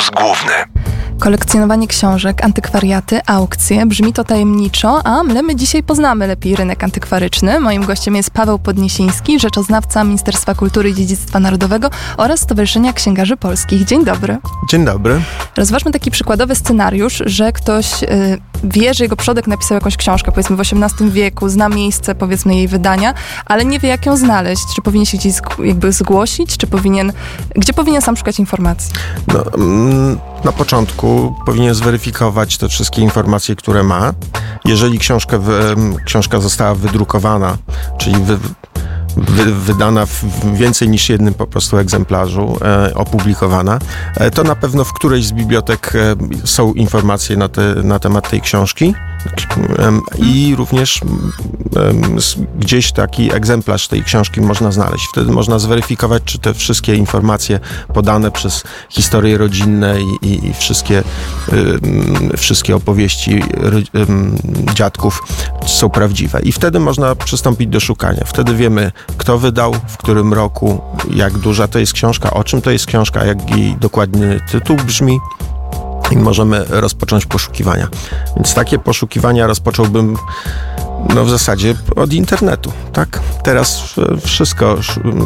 Fokus główny. Kolekcjonowanie książek, antykwariaty, aukcje. Brzmi to tajemniczo, a my dzisiaj poznamy lepiej rynek antykwaryczny. Moim gościem jest Paweł Podniesiński, rzeczoznawca Ministerstwa Kultury i Dziedzictwa Narodowego oraz Stowarzyszenia Księgarzy Polskich. Dzień dobry. Dzień dobry. Rozważmy taki przykładowy scenariusz, że ktoś wie, że jego przodek napisał jakąś książkę, powiedzmy w XVIII wieku, zna miejsce, powiedzmy, jej wydania, ale nie wie, jak ją znaleźć. Czy powinien się gdzieś zgłosić, gdzie powinien sam szukać informacji? Na początku powinien zweryfikować te wszystkie informacje, które ma. Jeżeli książka została wydrukowana, czyli wydana w więcej niż jednym po prostu egzemplarzu, opublikowana, to na pewno w którejś z bibliotek są informacje na temat tej książki i również gdzieś taki egzemplarz tej książki można znaleźć. Wtedy można zweryfikować, czy te wszystkie informacje podane przez historie rodzinne i wszystkie opowieści dziadków są prawdziwe. I wtedy można przystąpić do szukania. Wtedy wiemy, kto wydał, w którym roku, jak duża to jest książka, o czym to jest książka, jak jej dokładny tytuł brzmi i możemy rozpocząć poszukiwania. Więc takie poszukiwania rozpocząłbym w zasadzie od internetu, tak? Teraz wszystko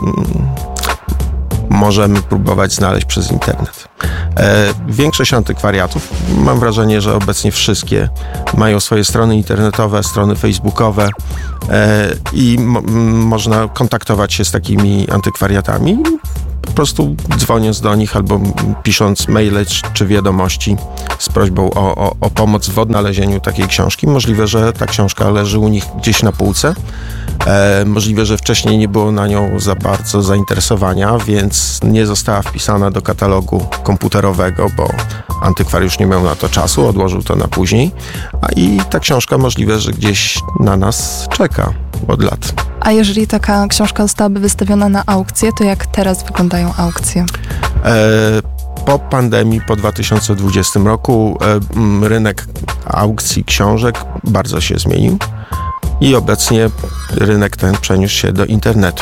możemy próbować znaleźć przez internet. Większość antykwariatów, mam wrażenie, że obecnie wszystkie mają swoje strony internetowe, strony facebookowe i można kontaktować się z takimi antykwariatami, po prostu dzwoniąc do nich albo pisząc maile czy wiadomości z prośbą o pomoc w odnalezieniu takiej książki. Możliwe, że ta książka leży u nich gdzieś na półce. Możliwe, że wcześniej nie było na nią za bardzo zainteresowania, więc nie została wpisana do katalogu komputerowego, bo antykwariusz nie miał na to czasu, odłożył to na później. I ta książka możliwe, że gdzieś na nas czeka od lat. A jeżeli taka książka zostałaby wystawiona na aukcję, to jak teraz wyglądają aukcje? Po pandemii, po 2020 roku rynek aukcji książek bardzo się zmienił i obecnie rynek ten przeniósł się do internetu.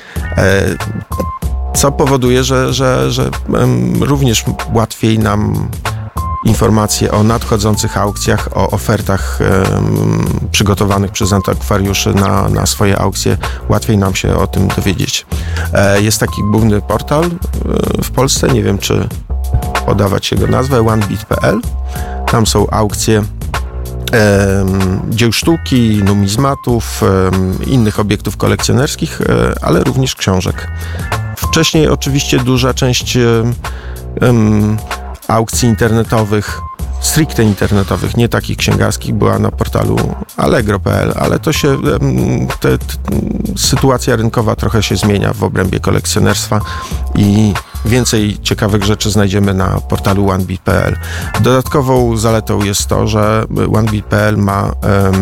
Co powoduje, że również łatwiej nam informacje o nadchodzących aukcjach, o ofertach przygotowanych przez antykwariuszy na swoje aukcje, łatwiej nam się o tym dowiedzieć. Jest taki główny portal w Polsce, nie wiem, czy podawać jego nazwę, onebit.pl. Tam są aukcje dzieł sztuki, numizmatów, innych obiektów kolekcjonerskich, ale również książek. Wcześniej oczywiście duża część aukcji internetowych, stricte internetowych, nie takich księgarskich, była na portalu allegro.pl, ale to się sytuacja rynkowa trochę się zmienia w obrębie kolekcjonerstwa i więcej ciekawych rzeczy znajdziemy na portalu onebit.pl. Dodatkową zaletą jest to, że onebit.pl ma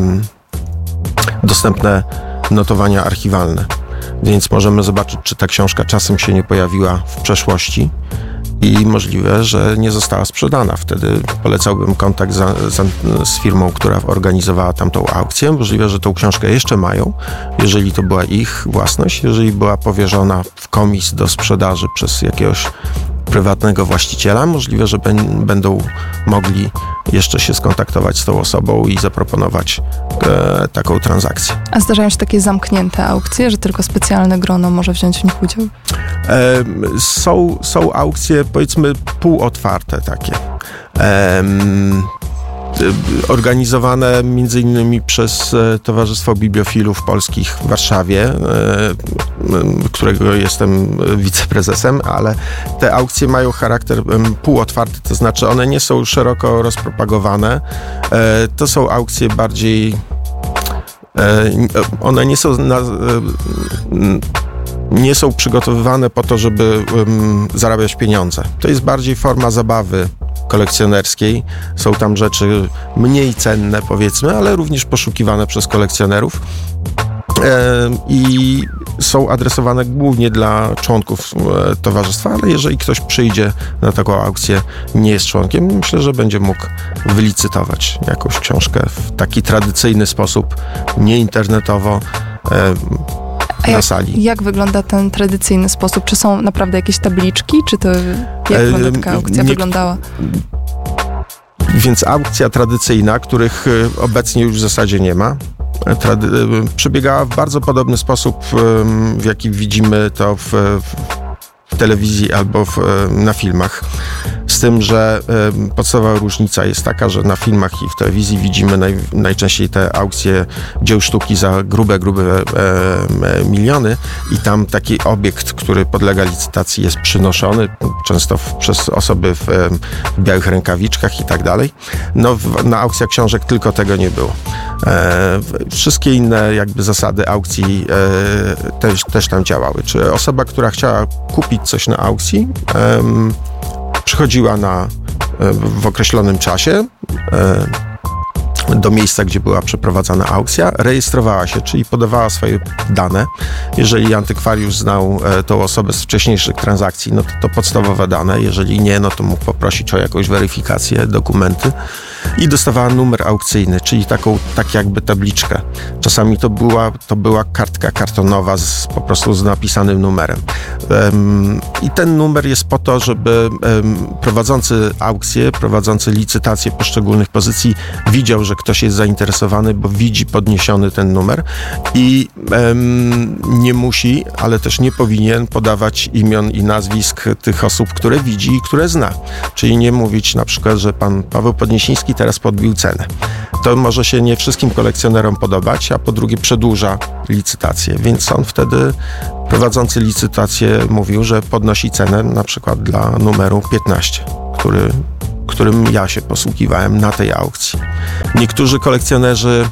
dostępne notowania archiwalne, więc możemy zobaczyć, czy ta książka czasem się nie pojawiła w przeszłości i możliwe, że nie została sprzedana. Wtedy polecałbym kontakt z firmą, która organizowała tamtą aukcję. Możliwe, że tą książkę jeszcze mają, jeżeli to była ich własność, jeżeli była powierzona w komis do sprzedaży przez jakiegoś prywatnego właściciela. Możliwe, że będą mogli jeszcze się skontaktować z tą osobą i zaproponować taką transakcję. A zdarzają się takie zamknięte aukcje, że tylko specjalne grono może wziąć w nich udział? Są aukcje, powiedzmy, półotwarte takie. Organizowane między innymi przez Towarzystwo Bibliofilów Polskich w Warszawie, którego jestem wiceprezesem, ale te aukcje mają charakter półotwarty, to znaczy one nie są szeroko rozpropagowane. To są aukcje bardziej... One nie są przygotowywane po to, żeby zarabiać pieniądze. To jest bardziej forma zabawy kolekcjonerskiej. Są tam rzeczy mniej cenne, powiedzmy, ale również poszukiwane przez kolekcjonerów i są adresowane głównie dla członków towarzystwa, ale jeżeli ktoś przyjdzie na taką aukcję, nie jest członkiem, myślę, że będzie mógł wylicytować jakąś książkę w taki tradycyjny sposób, nie internetowo. na sali. Jak wygląda ten tradycyjny sposób? Czy są naprawdę jakieś tabliczki? Czy to jak wygląda taka aukcja wyglądała? Więc aukcja tradycyjna, których obecnie już w zasadzie nie ma, przebiegała w bardzo podobny sposób, w jaki widzimy to w telewizji albo na filmach. Z tym, że podstawowa różnica jest taka, że na filmach i w telewizji widzimy najczęściej te aukcje dzieł sztuki za grube miliony i tam taki obiekt, który podlega licytacji, jest przynoszony, często przez osoby w białych rękawiczkach i tak dalej. No, na aukcjach książek tylko tego nie było. Wszystkie inne jakby zasady aukcji też tam działały. Czy osoba, która chciała kupić coś na aukcji, przychodziła w określonym czasie do miejsca, gdzie była przeprowadzana aukcja, rejestrowała się, czyli podawała swoje dane. Jeżeli antykwariusz znał tą osobę z wcześniejszych transakcji, no to podstawowe dane. Jeżeli nie, no to mógł poprosić o jakąś weryfikację, dokumenty i dostawała numer aukcyjny, czyli tak jakby tabliczkę. Czasami to była kartka kartonowa po prostu z napisanym numerem. I ten numer jest po to, żeby prowadzący aukcję, prowadzący licytację poszczególnych pozycji widział, że ktoś jest zainteresowany, bo widzi podniesiony ten numer i nie musi, ale też nie powinien podawać imion i nazwisk tych osób, które widzi i które zna. Czyli nie mówić na przykład, że pan Paweł Podniesiński teraz podbił cenę. To może się nie wszystkim kolekcjonerom podobać, a po drugie przedłuża licytację, więc on wtedy, prowadzący licytację, mówił, że podnosi cenę na przykład dla numeru 15, którym ja się posługiwałem na tej aukcji. Niektórzy kolekcjonerzy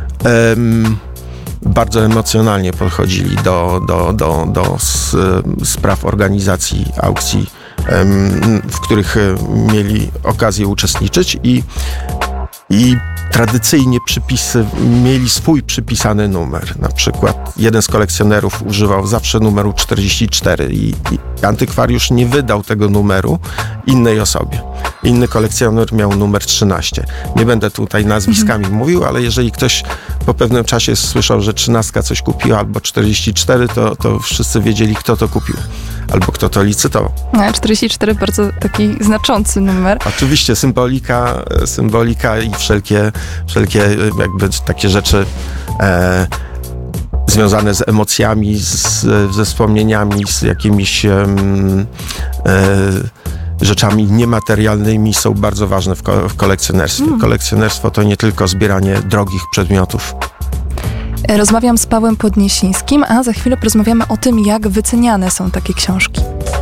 bardzo emocjonalnie podchodzili do spraw organizacji aukcji, w których mieli okazję uczestniczyć i tradycyjnie mieli swój przypisany numer. Na przykład jeden z kolekcjonerów używał zawsze numeru 44 i antykwariusz nie wydał tego numeru innej osobie. Inny kolekcjoner miał numer 13. Nie będę tutaj nazwiskami mówił, ale jeżeli ktoś po pewnym czasie słyszał, że 13 coś kupiła albo 44, to wszyscy wiedzieli, kto to kupił albo kto to licytował. 44 bardzo taki znaczący numer. Oczywiście symbolika i wszelkie jakby takie rzeczy związane z emocjami, ze wspomnieniami, z jakimiś rzeczami niematerialnymi są bardzo ważne w kolekcjonerstwie. Kolekcjonerstwo to nie tylko zbieranie drogich przedmiotów. Rozmawiam z Pawłem Podniesińskim, a za chwilę porozmawiamy o tym, jak wyceniane są takie książki.